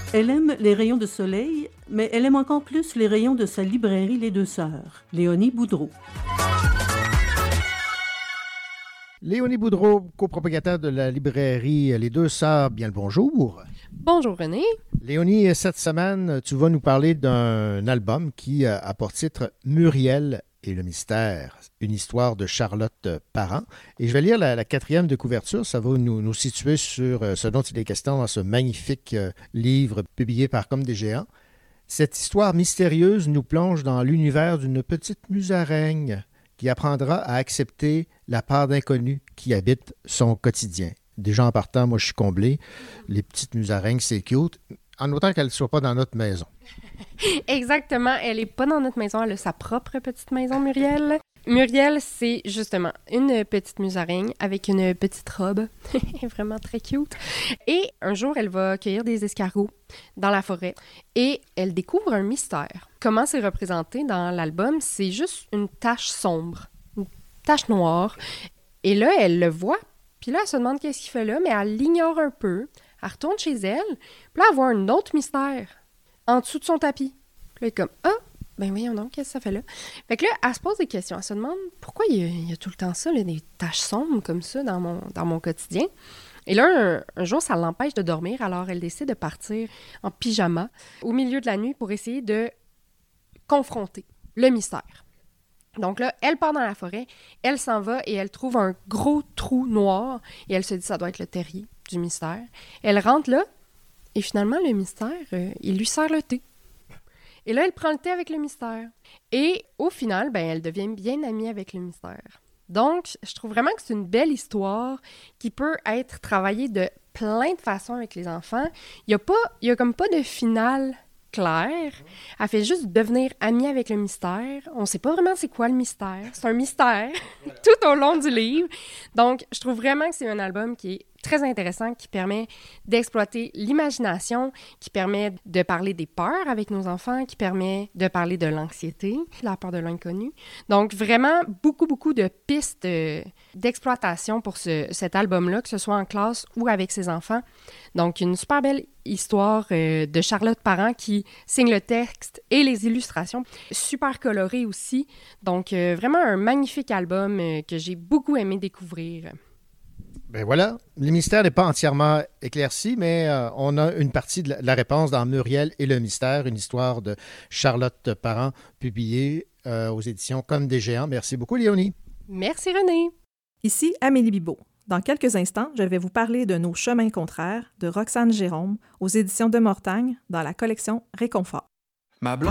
Elle aime les rayons de soleil, mais elle aime encore plus les rayons de sa librairie Les Deux Sœurs, Léonie Boudreau. Léonie Boudreau, copropriétaire de la librairie Les Deux Sœurs, bien le bonjour. Bonjour René. Léonie, cette semaine, tu vas nous parler d'un album qui a pour titre Muriel et le mystère, une histoire de Charlotte Parent. Et je vais lire la quatrième de couverture, ça va nous situer sur ce dont il est question dans ce magnifique livre publié par Comme des Géants. Cette histoire mystérieuse nous plonge dans l'univers d'une petite musaraigne qui apprendra à accepter la part d'inconnu qui habite son quotidien. Déjà en partant, moi je suis comblé. Les petites musaraignes, c'est cute, en autant qu'elles ne soient pas dans notre maison. Exactement, elle n'est pas dans notre maison, elle a sa propre petite maison, Muriel. Muriel, c'est justement une petite musaraigne avec une petite robe, vraiment très cute. Et un jour, elle va cueillir des escargots dans la forêt et elle découvre un mystère. Comment c'est représenté dans l'album? C'est juste une tache sombre, une tache noire. Et là, elle le voit, puis là, elle se demande qu'est-ce qu'il fait là, mais elle l'ignore un peu. Elle retourne chez elle, puis là, elle voit un autre mystère en dessous de son tapis. Puis là, elle est comme « Ah! » Ben voyons donc, qu'est-ce que ça fait là? Fait que là, elle se pose des questions. Elle se demande pourquoi il y a tout le temps ça, là, des taches sombres comme ça dans mon quotidien. Et là, un jour, ça l'empêche de dormir, alors elle décide de partir en pyjama au milieu de la nuit pour essayer de confronter le mystère. Donc là, elle part dans la forêt, elle s'en va et elle trouve un gros trou noir et elle se dit ça doit être le terrier du mystère. Elle rentre là et finalement, le mystère, il lui sert le thé. Et là, elle prend le thé avec le mystère. Et au final, ben, elle devient bien amie avec le mystère. Donc, je trouve vraiment que c'est une belle histoire qui peut être travaillée de plein de façons avec les enfants. Il y a comme pas de finale claire. Elle fait juste devenir amie avec le mystère. On sait pas vraiment c'est quoi le mystère. C'est un mystère tout au long du livre. Donc, je trouve vraiment que c'est un album qui est très intéressant, qui permet d'exploiter l'imagination, qui permet de parler des peurs avec nos enfants, qui permet de parler de l'anxiété, la peur de l'inconnu. Donc, vraiment, beaucoup de pistes d'exploitation pour cet album-là, que ce soit en classe ou avec ses enfants. Donc, une super belle histoire de Charlotte Parent qui signe le texte et les illustrations. Super coloré aussi. Donc, vraiment un magnifique album que j'ai beaucoup aimé découvrir. Ben voilà, le mystère n'est pas entièrement éclairci, mais on a une partie de la réponse dans Muriel et le mystère, une histoire de Charlotte Parent publiée aux éditions Comme des Géants. Merci beaucoup, Léonie. Merci, René. Ici Amélie Bibeau. Dans quelques instants, je vais vous parler de Nos chemins contraires de Roxane Jérôme aux éditions de Mortagne dans la collection Réconfort. Ma blonde